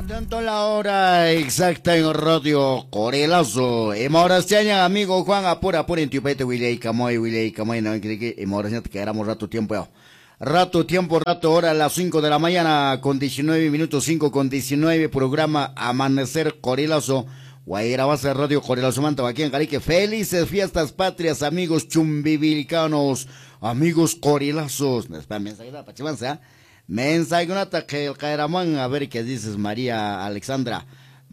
Tanto la hora exacta en Radio Corelazo. Emorastiaña, amigo Juan, apura en Tupete, Willy Camoy, no creo que emorastiaña te quedáramos rato tiempo ya. Rato, hora a las 5 de la mañana, con 19 minutos, 5 con 19, programa Amanecer Corelazo. Guaira base Radio Corelazo Manta, aquí en Carique. Felices fiestas patrias, amigos chumbivilcanos, amigos corelazos. Mensaje que el Caeramán, a ver qué dices, María Alexandra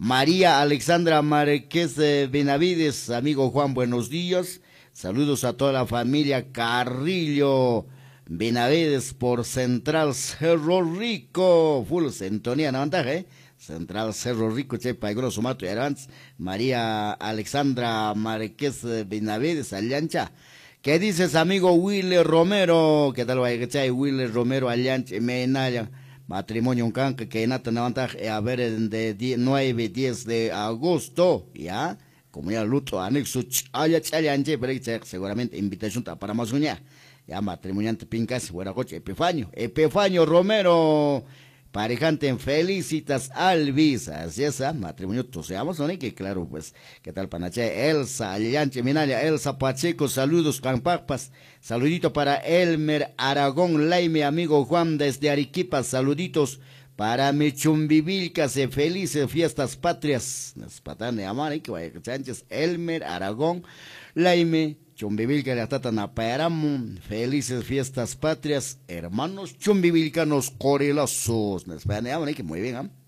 Márquez Benavides, amigo Juan, buenos días. Saludos a toda la familia Carrillo Benavides por Central Cerro Rico. Full sintonía, no ventaja, Central Cerro Rico, Chepa, Igoro Sumato y Arantz. María Alexandra Márquez Benavides, Aliancha. ¿Qué dices, amigo Willy Romero? ¿Qué tal, Willy Romero, Aliancha, Menaya? Matrimonio en Canca, que nata no a ver de 9, 10 de agosto, ¿ya? Comunidad luto, anexo, Aliancha, pero seguramente invitación para más uña. Ya, matrimoniante Pincas, buena coche, Epifanio Romero. Parejante en Felicitas Alvis, así es, matrimonio toseamos, ¿no? Que claro, pues, ¿qué tal, Panache? Elsa, Alianche, Minalia, Elsa Pacheco, saludos, Campapas, saludito para Elmer Aragón Laime, amigo Juan desde Arequipa, saluditos para Mechumbivilcas, felices fiestas patrias, las patanes de Amar, que vaya, Sánchez, Elmer Aragón Laime, Chumbivilca de Tatana Paramu, felices fiestas patrias, hermanos chumbivilcanos corelazos. Que muy bien, ¿ah?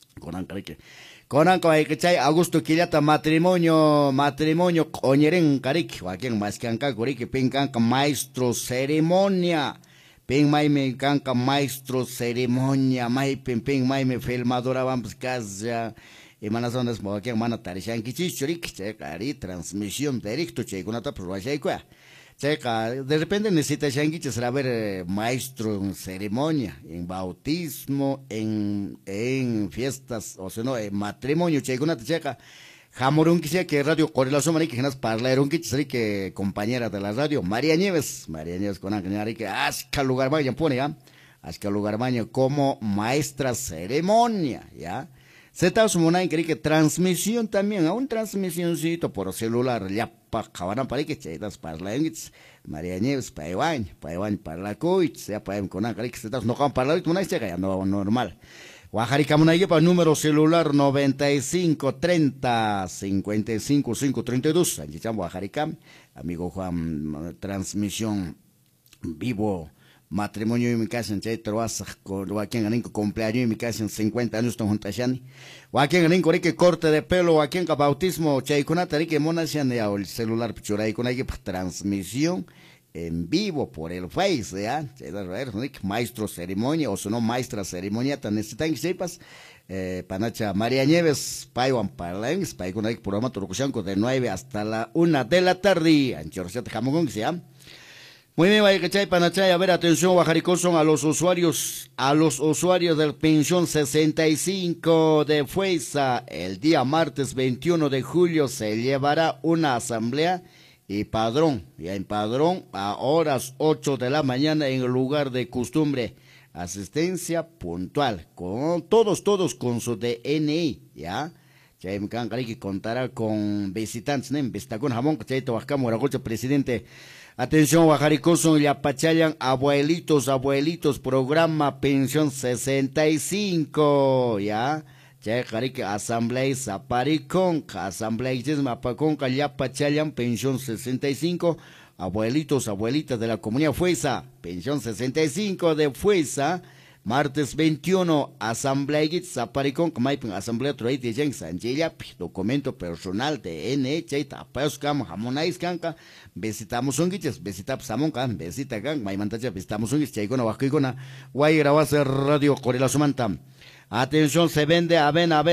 Conan que Augusto Quillata, matrimonio, coñeren carique, Joaquín Mascanca, Corique, Pincanca, maestro ceremonia. Pin maime canca maestro ceremonia, pin maime filmadora, vamos casa. Y manas ondas moquean mana tarishan kichichurik, checa, transmisión directo, checa, una tapa, checa, de repente necesita shanguiches a ver maestro en ceremonia, en bautismo, en fiestas, o sea, no, en matrimonio, checa, una checa, jamorun que Radio Corelazo, maní que genas parlaron que compañera de la radio, María Nieves con Ángel, que asca lugar vaya pone, ya, asca lugar vaya como maestra ceremonia, ya. Z Sumonay que transmisión también, a un transmisioncito por celular, ya pa cabaran para que chaitas para la María Nieves Paiwan para la coich, sea Paim con Ángel que Z no can para la una ya no normal. Guajaricamunay para número celular 95 30 55 532, allí estamos Guajaricam, amigo Juan, transmisión vivo. Matrimonio en mi casa en Chaitroas, Joaquín Ganinco, cumpleaños en mi casa en 50 años, están juntas ya. Joaquín Ganinco, que corte de pelo, Joaquín bautismo, Chaiconata, que monasian el celular, pichuray, con ahí transmisión en vivo por el Face, ¿ya? Maestro ceremonia, o si no, maestra ceremonia, tan necesitan que sepas, Panacha María Nieves, Paiwan Parlens, Pai con ahí programa Turucushanco de 9 hasta la 1 de la tarde, Anchorceta Jamogón, que se llama. Muy bien, Guayacachay, Panachay, a ver, atención, Guajaricoson, a los usuarios del pensión 65 de Fuerza, el día martes 21 de julio se llevará una asamblea y padrón, ya en padrón, a horas 8 de la mañana en el lugar de costumbre, asistencia puntual, con todos con su DNI, ya. Chay que contará con visitantes, ¿no? Visitacón Jamón, Chay Tohuacamo, Aragocho, presidente. Atención, Guajaricoson, Yapachayan, abuelitos, programa Pensión 65, ¿ya? Chay asamblea Zaparicón, asamblea Mapacón, Yapachayan, Pensión 65, abuelitas de la comunidad Fuerza, Pensión 65 de Fuerza, martes 21, asamblea Zaparicón, asamblea Troite Yang Sanjilla, documento personal de N, Chaita, Pauscam, Jamonais Canca, visitamos un guiches, visitamos Samonca, visita Gang, Maimantacha, visitamos un guiches, Chaigona, Huacuigona, Guay grabase Radio Corelazo Manta. Atención, se vende avena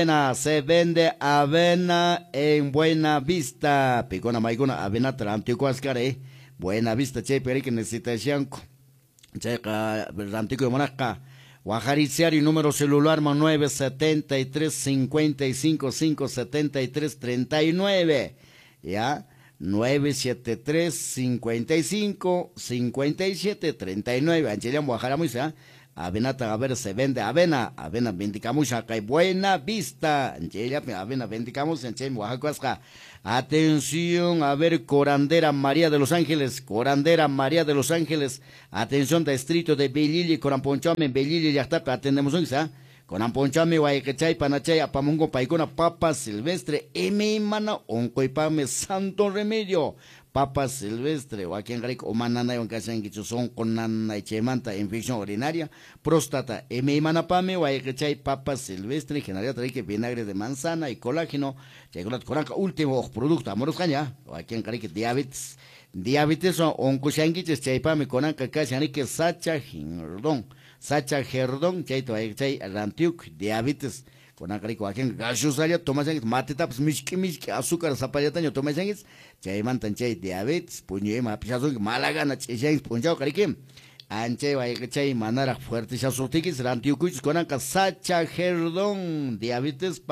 en Buena Vista, Picona Maigona, avena Trantico Ascare, Buena Vista, Che, que necesita Shanco, Checa, Rantico de Monaca. Guajariciario número celular 973 55 573 39, ya 973 55 57 39. Anchelian Guajaramuisa, avenata a ver se vende avena vendicamos acá y Buena Vista avena vendicamos en Chem Oaxaca. Atención, a ver, Corandera María de los Ángeles, atención, distrito de Bellili, Coramponchame, Bellili, ya está, atendemos un Coramponchame, Guayquechay, Panachay, Apamungo, Paicona, Papa Silvestre, Mana, Oncoipame, Santo Remedio, Papa Silvestre, o aquí en Greco, o Manana, o en son con Nana y Chemanta, infección urinaria, próstata, Mana Pame, Guayquechay, Papa Silvestre, generaría traque vinagre de manzana y colágeno, chocolate coranca, último producto, amoros caña, o aquí en Greco, diabetes, o Oncosanguiches, Chaypame, coranca, casi, que Sacha Gerdón, Chaito, Chay, Rantiuk, diabetes, con acarico, aquí en Gashusalia, Tomás Matetaps, Mishki, azúcar, zapayataño, Tomás Yanguis, Chay Mantan Chay, diabetes, Puñema, Pichazo, Malagana, Chay, Punchao, Cariquim, Anche, Chay, Manara, Fuerte, Chazotiquis, Rantiucuis, con acá, Sacha Gerdón, diabetes,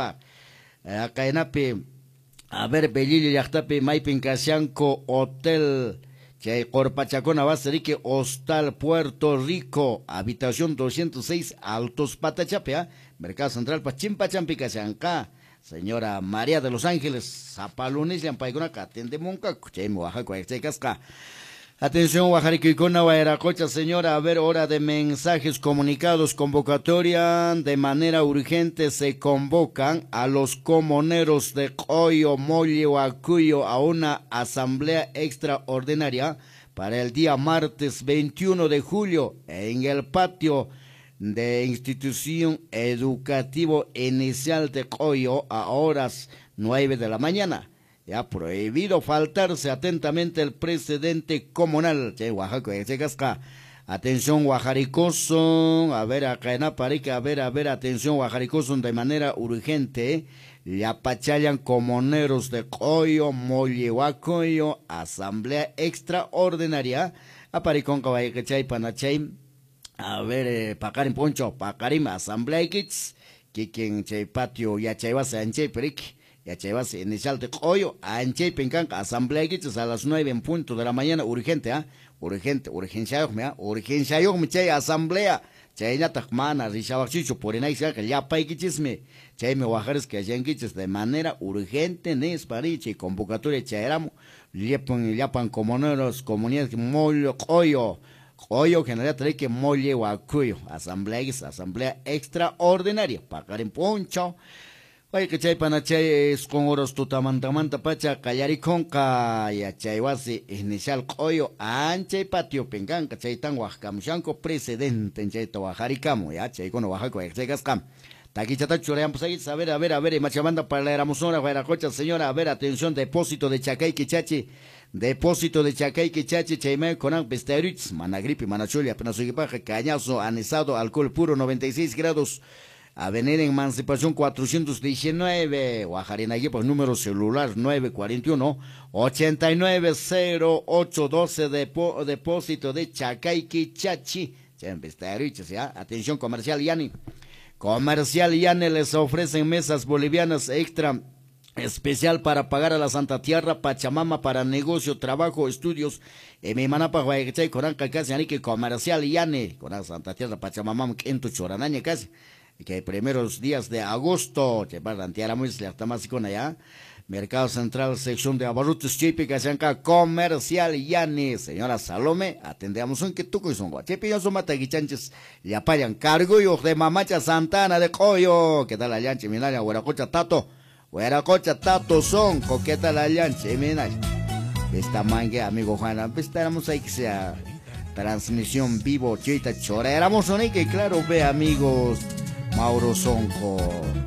acá en Ape, a ver, Belillo, Yachtape, Maipin, Casianco, Hotel, Chay Corpachacona Baserique, Hostal Puerto Rico, habitación 206, Altos Patachapea, Mercado Central Pachimpachampica, Chanca, señora María de los Ángeles, Zapalunes, Yampaigona, Catende Monca, Chay Oaxaca, Casca. Atención, Oaxaca, Guayaracocha, señora, a ver, hora de mensajes comunicados, convocatoria de manera urgente, se convocan a los comuneros de Coyo, Molle o Acuyo a una asamblea extraordinaria para el día martes 21 de julio en el patio de institución educativo inicial de Coyo a horas 9 de la mañana. Ya prohibido faltarse, atentamente el presidente comunal de Oaxaca, de Casca. Atención, Guajaricoso, a ver, acá en Aparica, a ver, atención, Guajaricoso, de manera urgente, ya pachayan comuneros de Coyo, Mollehuacoyo, asamblea extraordinaria, Aparicón, Caballechay, Panachay, a ver, Pacarim Poncho, Pacarim, asamblea X, que quien chay patio, ya chayvase, anche, peric. Ya chevas inicial de Coyo, Anche Pencan, asamblea a las 9 en punto de la mañana, urgente, urgencia, urgencia, asamblea, chayna takmana, rishabachicho, por enaixia, que ya paikichisme, chayme guajares que hayan quiches de manera urgente, nespariche, convocatoria chayramo, liapan comuneros, comunidades, mollo, Coyo, general trae que molle guacuyo, asamblea extraordinaria, pagar en poncho. Oye, que chay panachay es con oros tutamantamanta pacha callariconca y a chaywasi inicial coyo anche patio pengan que chay tan huacamushanco precedente en chay tawajaricamo ya chay con oaxaco chay gascam taquichata churean pues ahí a ver y machamanda para la eramusona guayaracocha señora a ver atención depósito de Chacay Quichachi chayme conan pesteritz managripi manachulia apenas su equipaje cañazo anisado alcohol puro 96 grados. Avenida Emancipación 419, Guajarinaguí, pues número celular 941-890812, depósito de Chacay Quichachi. Atención, Comercial Yani. Comercial Yani les ofrecen mesas bolivianas extra especial para pagar a la Santa Tierra, Pachamama para negocio, trabajo, estudios. Mi manapa Guayachay, Coranca, casi, que Comercial Yani, con la Santa Tierra, Pachamama, en tu choranaña casi. Que primeros días de agosto, te va a rantear a Muisle, hasta más con allá. Mercado Central, sección de abarrotes típicas, acá, Comercial Yani. Señora Salome, atendemos un que tuco y son guachepi, yo son mataguichanches, le apayan cargo y de Mamacha Santana de Coyo. ¿Qué tal la llanche, minaria? Hueracocha Tato son, coqueta la llanche, minaria. Esta mangue, amigo Juana, pues estaremos ahí que sea transmisión vivo, chita chora. Éramos que claro, ve amigos. Mauro Sonjo.